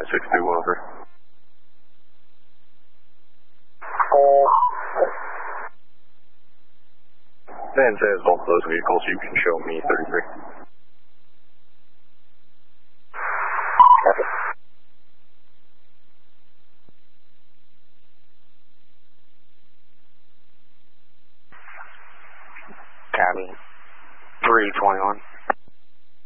962 over. Then says both of those vehicles, you can show me 33. Copy. Copy. 321.